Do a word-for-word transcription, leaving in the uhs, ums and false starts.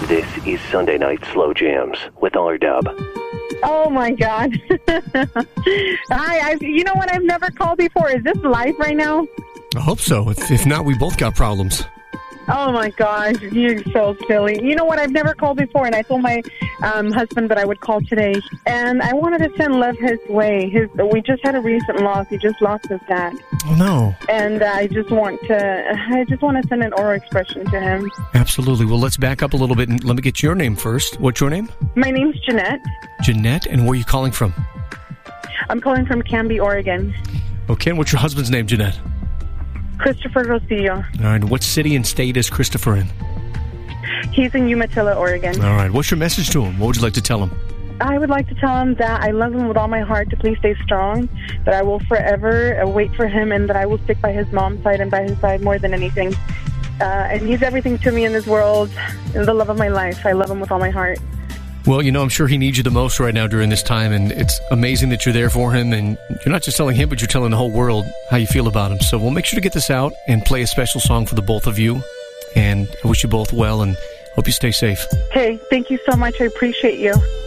This is Sunday Night Slow Jams with R-Dub. Oh, my God. Hi, I've, you know what? I've never called before. Is this live right now? I hope so. If, if not, we both got problems. Oh, my gosh. You're so silly. You know what? I've never called before, and I told my um, husband that I would call today. And I wanted to send love his way. His, we just had a recent loss. He just lost his dad. Oh, no. And I just want to I just want to send an oral expression to him. Absolutely. Well, let's back up a little bit and let me get your name first. What's your name? My name's Jeanette. Jeanette, and where are you calling from? I'm calling from Canby, Oregon. Okay, and what's your husband's name, Jeanette? Christopher Rosillo. All right, what city and state is Christopher in? He's in Umatilla, Oregon. All right, what's your message to him? What would you like to tell him? I would like to tell him that I love him with all my heart, to please stay strong, that I will forever wait for him, and that I will stick by his mom's side and by his side more than anything. Uh, and he's everything to me in this world, and the love of my life. I love him with all my heart. Well, you know, I'm sure he needs you the most right now during this time, and it's amazing that you're there for him, and you're not just telling him, but you're telling the whole world how you feel about him. So we'll make sure to get this out and play a special song for the both of you, and I wish you both well, and hope you stay safe. Okay, thank you so much. I appreciate you.